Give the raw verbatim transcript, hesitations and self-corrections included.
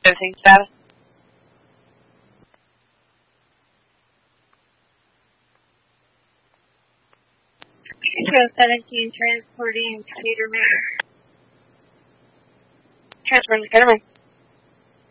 Dosing status. Show seventeen transporting Peterman. Transferring to Peterman.